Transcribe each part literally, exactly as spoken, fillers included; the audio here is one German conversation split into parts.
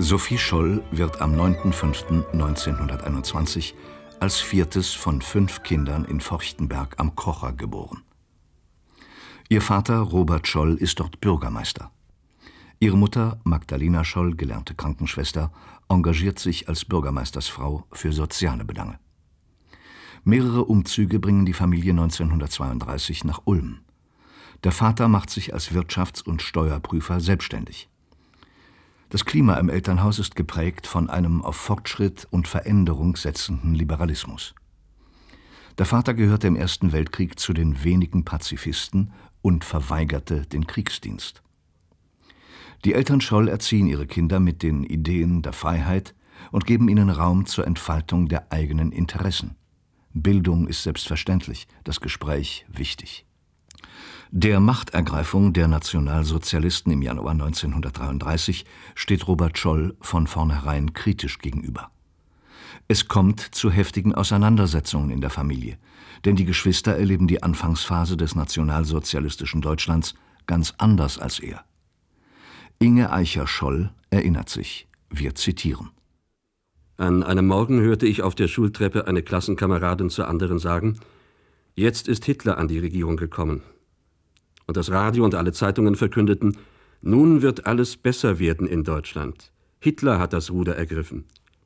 Sophie Scholl wird am neunten fünften neunzehnhunderteinundzwanzig als viertes von fünf Kindern in Forchtenberg am Kocher geboren. Ihr Vater Robert Scholl ist dort Bürgermeister. Ihre Mutter Magdalena Scholl, gelernte Krankenschwester, engagiert sich als Bürgermeistersfrau für soziale Belange. Mehrere Umzüge bringen die Familie neunzehnhundertzweiunddreißig nach Ulm. Der Vater macht sich als Wirtschafts- und Steuerprüfer selbstständig. Das Klima im Elternhaus ist geprägt von einem auf Fortschritt und Veränderung setzenden Liberalismus. Der Vater gehörte im Ersten Weltkrieg zu den wenigen Pazifisten und verweigerte den Kriegsdienst. Die Eltern Scholl erziehen ihre Kinder mit den Ideen der Freiheit und geben ihnen Raum zur Entfaltung der eigenen Interessen. Bildung ist selbstverständlich, das Gespräch wichtig. Der Machtergreifung der Nationalsozialisten im Januar neunzehnhundertdreiunddreißig steht Robert Scholl von vornherein kritisch gegenüber. Es kommt zu heftigen Auseinandersetzungen in der Familie, denn die Geschwister erleben die Anfangsphase des nationalsozialistischen Deutschlands ganz anders als er. Inge Eicher-Scholl erinnert sich, wir zitieren. An einem Morgen hörte ich auf der Schultreppe eine Klassenkameradin zur anderen sagen, jetzt ist Hitler an die Regierung gekommen. Und das Radio und alle Zeitungen verkündeten, nun wird alles besser werden in Deutschland. Hitler hat das Ruder ergriffen.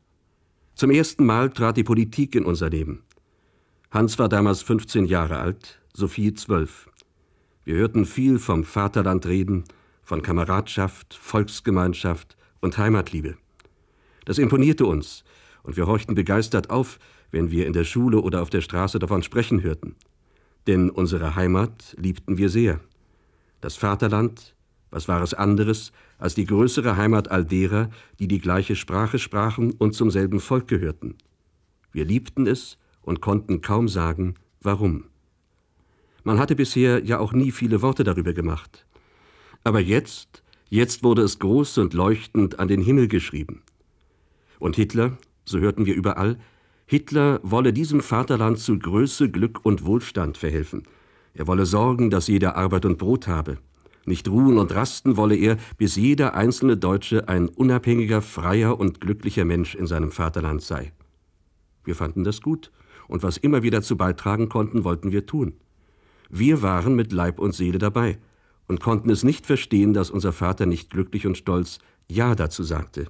Zum ersten Mal trat die Politik in unser Leben. Hans war damals fünfzehn Jahre alt, Sophie zwölf. Wir hörten viel vom Vaterland reden, von Kameradschaft, Volksgemeinschaft und Heimatliebe. Das imponierte uns und wir horchten begeistert auf, wenn wir in der Schule oder auf der Straße davon sprechen hörten. Denn unsere Heimat liebten wir sehr. Das Vaterland, was war es anderes als die größere Heimat all derer, die die gleiche Sprache sprachen und zum selben Volk gehörten. Wir liebten es und konnten kaum sagen, warum. Man hatte bisher ja auch nie viele Worte darüber gemacht. Aber jetzt, jetzt wurde es groß und leuchtend an den Himmel geschrieben. Und Hitler, so hörten wir überall, Hitler wolle diesem Vaterland zu Größe, Glück und Wohlstand verhelfen. Er wolle sorgen, dass jeder Arbeit und Brot habe. Nicht ruhen und rasten wolle er, bis jeder einzelne Deutsche ein unabhängiger, freier und glücklicher Mensch in seinem Vaterland sei. Wir fanden das gut, und was immer wir dazu beitragen konnten, wollten wir tun. Wir waren mit Leib und Seele dabei und konnten es nicht verstehen, dass unser Vater nicht glücklich und stolz Ja dazu sagte.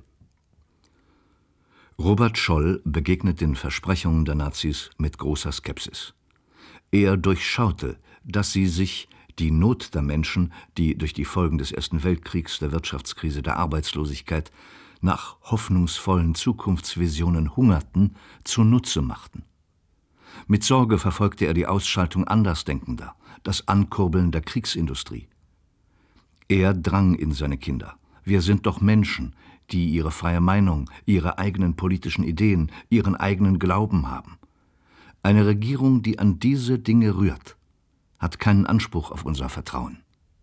Robert Scholl begegnet den Versprechungen der Nazis mit großer Skepsis. Er durchschaute, dass sie sich die Not der Menschen, die durch die Folgen des Ersten Weltkriegs, der Wirtschaftskrise, der Arbeitslosigkeit nach hoffnungsvollen Zukunftsvisionen hungerten, zunutze machten. Mit Sorge verfolgte er die Ausschaltung Andersdenkender, das Ankurbeln der Kriegsindustrie. Er drang in seine Kinder. Wir sind doch Menschen, die ihre freie Meinung, ihre eigenen politischen Ideen, ihren eigenen Glauben haben. Eine Regierung, die an diese Dinge rührt, hat keinen Anspruch auf unser Vertrauen.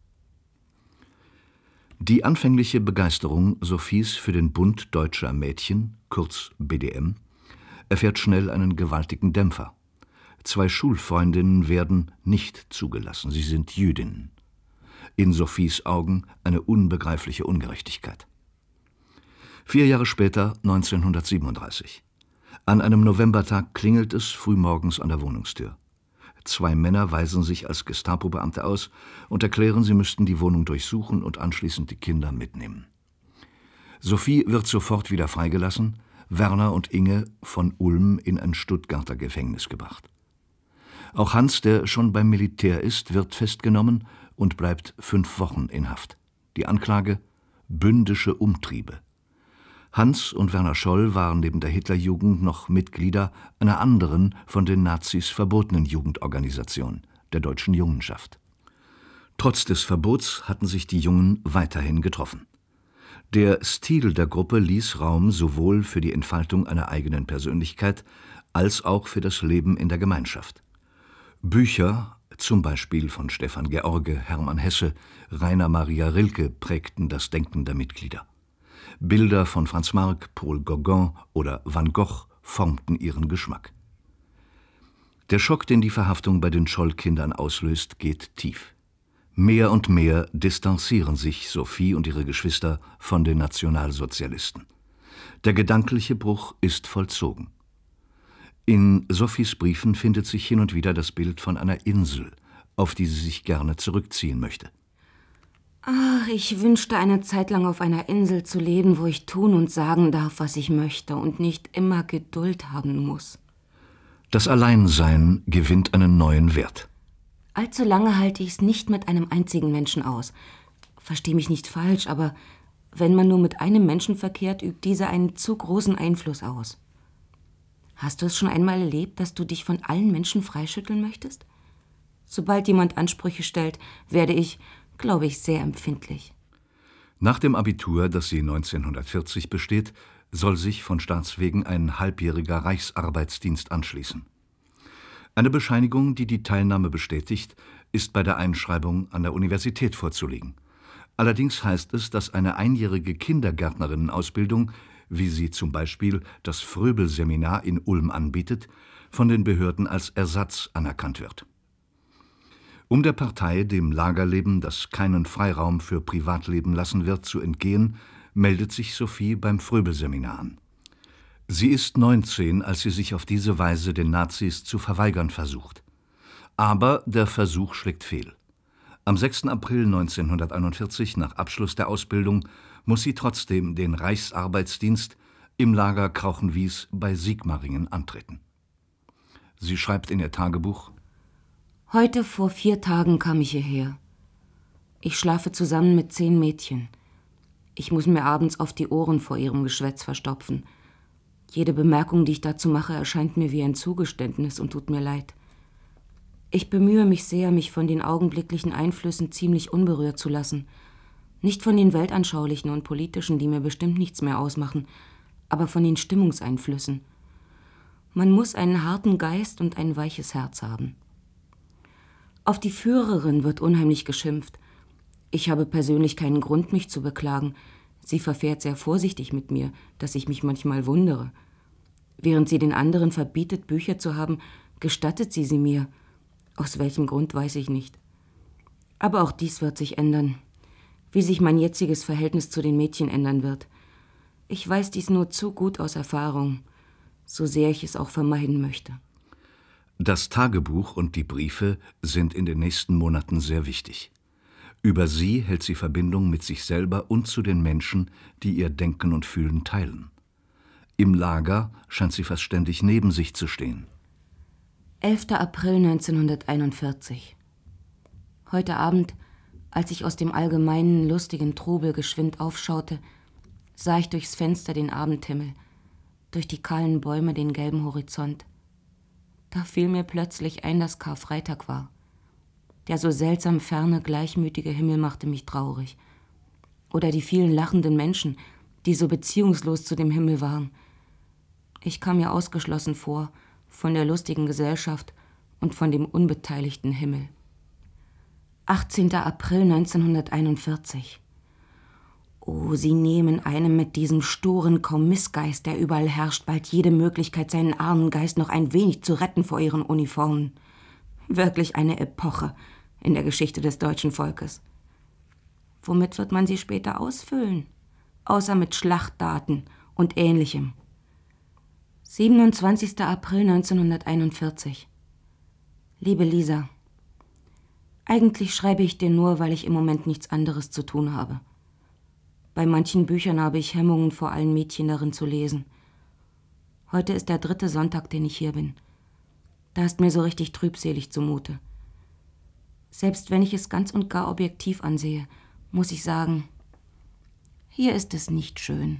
Die anfängliche Begeisterung Sophies für den Bund Deutscher Mädchen, kurz B D M, erfährt schnell einen gewaltigen Dämpfer. Zwei Schulfreundinnen werden nicht zugelassen, sie sind Jüdinnen. In Sophies Augen eine unbegreifliche Ungerechtigkeit. Vier Jahre später, neunzehnhundertsiebenunddreißig. An einem Novembertag klingelt es frühmorgens an der Wohnungstür. Zwei Männer weisen sich als Gestapo-Beamte aus und erklären, sie müssten die Wohnung durchsuchen und anschließend die Kinder mitnehmen. Sophie wird sofort wieder freigelassen, Werner und Inge von Ulm in ein Stuttgarter Gefängnis gebracht. Auch Hans, der schon beim Militär ist, wird festgenommen und bleibt fünf Wochen in Haft. Die Anklage: bündische Umtriebe. Hans und Werner Scholl waren neben der Hitlerjugend noch Mitglieder einer anderen, von den Nazis verbotenen Jugendorganisation, der Deutschen Jungenschaft. Trotz des Verbots hatten sich die Jungen weiterhin getroffen. Der Stil der Gruppe ließ Raum sowohl für die Entfaltung einer eigenen Persönlichkeit als auch für das Leben in der Gemeinschaft. Bücher, zum Beispiel von Stefan George, Hermann Hesse, Rainer Maria Rilke, prägten das Denken der Mitglieder. Bilder von Franz Marc, Paul Gauguin oder Van Gogh formten ihren Geschmack. Der Schock, den die Verhaftung bei den Scholl-Kindern auslöst, geht tief. Mehr und mehr distanzieren sich Sophie und ihre Geschwister von den Nationalsozialisten. Der gedankliche Bruch ist vollzogen. In Sophies Briefen findet sich hin und wieder das Bild von einer Insel, auf die sie sich gerne zurückziehen möchte. Ach, ich wünschte, eine Zeit lang auf einer Insel zu leben, wo ich tun und sagen darf, was ich möchte und nicht immer Geduld haben muss. Das Alleinsein gewinnt einen neuen Wert. Allzu lange halte ich es nicht mit einem einzigen Menschen aus. Versteh mich nicht falsch, aber wenn man nur mit einem Menschen verkehrt, übt dieser einen zu großen Einfluss aus. Hast du es schon einmal erlebt, dass du dich von allen Menschen freischütteln möchtest? Sobald jemand Ansprüche stellt, werde ich, glaube ich, sehr empfindlich. Nach dem Abitur, das sie neunzehnhundertvierzig besteht, soll sich von Staatswegen ein halbjähriger Reichsarbeitsdienst anschließen. Eine Bescheinigung, die die Teilnahme bestätigt, ist bei der Einschreibung an der Universität vorzulegen. Allerdings heißt es, dass eine einjährige Kindergärtnerinnenausbildung, wie sie zum Beispiel das Fröbel-Seminar in Ulm anbietet, von den Behörden als Ersatz anerkannt wird. Um der Partei, dem Lagerleben, das keinen Freiraum für Privatleben lassen wird, zu entgehen, meldet sich Sophie beim Fröbel-Seminar an. Sie ist neunzehn, als sie sich auf diese Weise den Nazis zu verweigern versucht. Aber der Versuch schlägt fehl. Am sechsten April neunzehnhunderteinundvierzig, nach Abschluss der Ausbildung, muss sie trotzdem den Reichsarbeitsdienst im Lager Krauchenwies bei Sigmaringen antreten. Sie schreibt in ihr Tagebuch: Heute vor vier Tagen kam ich hierher. Ich schlafe zusammen mit zehn Mädchen. Ich muss mir abends oft die Ohren vor ihrem Geschwätz verstopfen. Jede Bemerkung, die ich dazu mache, erscheint mir wie ein Zugeständnis und tut mir leid. Ich bemühe mich sehr, mich von den augenblicklichen Einflüssen ziemlich unberührt zu lassen. Nicht von den weltanschaulichen und politischen, die mir bestimmt nichts mehr ausmachen, aber von den Stimmungseinflüssen. Man muss einen harten Geist und ein weiches Herz haben. Auf die Führerin wird unheimlich geschimpft. Ich habe persönlich keinen Grund, mich zu beklagen. Sie verfährt sehr vorsichtig mit mir, dass ich mich manchmal wundere. Während sie den anderen verbietet, Bücher zu haben, gestattet sie sie mir. Aus welchem Grund, weiß ich nicht. Aber auch dies wird sich ändern. Wie sich mein jetziges Verhältnis zu den Mädchen ändern wird. Ich weiß dies nur zu gut aus Erfahrung, so sehr ich es auch vermeiden möchte. Das Tagebuch und die Briefe sind in den nächsten Monaten sehr wichtig. Über sie hält sie Verbindung mit sich selber und zu den Menschen, die ihr Denken und Fühlen teilen. Im Lager scheint sie fast ständig neben sich zu stehen. elfter April neunzehnhunderteinundvierzig. Heute Abend, als ich aus dem allgemeinen, lustigen Trubel geschwind aufschaute, sah ich durchs Fenster den Abendhimmel, durch die kahlen Bäume den gelben Horizont. Da fiel mir plötzlich ein, dass Karfreitag war. Der so seltsam ferne, gleichmütige Himmel machte mich traurig. Oder die vielen lachenden Menschen, die so beziehungslos zu dem Himmel waren. Ich kam mir ausgeschlossen vor, von der lustigen Gesellschaft und von dem unbeteiligten Himmel. achtzehnter April neunzehnhunderteinundvierzig. Oh, sie nehmen einem mit diesem sturen Kommissgeist, der überall herrscht, bald jede Möglichkeit, seinen armen Geist noch ein wenig zu retten vor ihren Uniformen. Wirklich eine Epoche in der Geschichte des deutschen Volkes. Womit wird man sie später ausfüllen? Außer mit Schlachtdaten und Ähnlichem. siebenundzwanzigster April neunzehnhunderteinundvierzig. Liebe Lisa, eigentlich schreibe ich dir nur, weil ich im Moment nichts anderes zu tun habe. Bei manchen Büchern habe ich Hemmungen, vor allen Mädchen darin zu lesen. Heute ist der dritte Sonntag, den ich hier bin. Da ist mir so richtig trübselig zumute. Selbst wenn ich es ganz und gar objektiv ansehe, muss ich sagen, hier ist es nicht schön.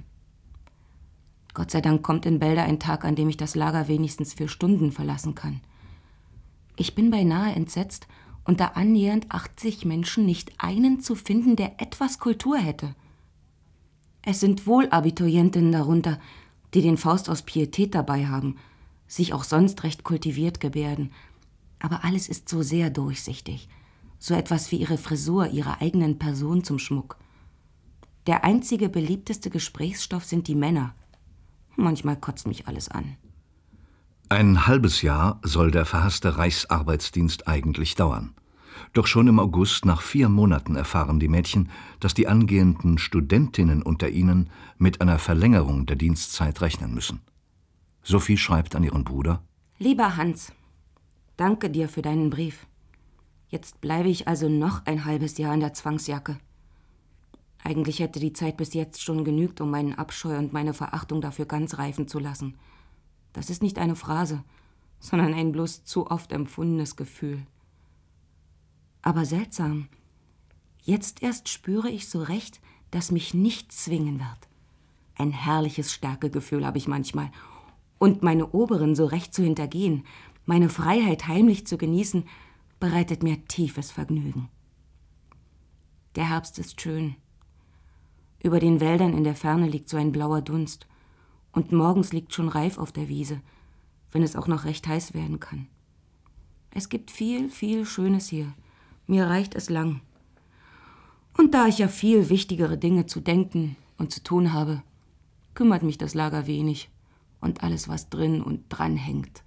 Gott sei Dank kommt in Bälde ein Tag, an dem ich das Lager wenigstens für Stunden verlassen kann. Ich bin beinahe entsetzt, unter annähernd achtzig Menschen nicht einen zu finden, der etwas Kultur hätte. Es sind wohl Abiturientinnen darunter, die den Faust aus Pietät dabei haben, sich auch sonst recht kultiviert gebärden. Aber alles ist so sehr durchsichtig, so etwas wie ihre Frisur, ihrer eigenen Person zum Schmuck. Der einzige beliebteste Gesprächsstoff sind die Männer. Manchmal kotzt mich alles an. Ein halbes Jahr soll der verhasste Reichsarbeitsdienst eigentlich dauern. Doch schon im August, nach vier Monaten, erfahren die Mädchen, dass die angehenden Studentinnen unter ihnen mit einer Verlängerung der Dienstzeit rechnen müssen. Sophie schreibt an ihren Bruder: Lieber Hans, danke dir für deinen Brief. Jetzt bleibe ich also noch ein halbes Jahr in der Zwangsjacke. Eigentlich hätte die Zeit bis jetzt schon genügt, um meinen Abscheu und meine Verachtung dafür ganz reifen zu lassen. Das ist nicht eine Phrase, sondern ein bloß zu oft empfundenes Gefühl. Aber seltsam, jetzt erst spüre ich so recht, dass mich nichts zwingen wird. Ein herrliches Stärkegefühl habe ich manchmal. Und meine Oberin so recht zu hintergehen, meine Freiheit heimlich zu genießen, bereitet mir tiefes Vergnügen. Der Herbst ist schön. Über den Wäldern in der Ferne liegt so ein blauer Dunst. Und morgens liegt schon Reif auf der Wiese, wenn es auch noch recht heiß werden kann. Es gibt viel, viel Schönes hier. Mir reicht es lang. Und da ich ja viel wichtigere Dinge zu denken und zu tun habe, kümmert mich das Lager wenig und alles, was drin und dran hängt.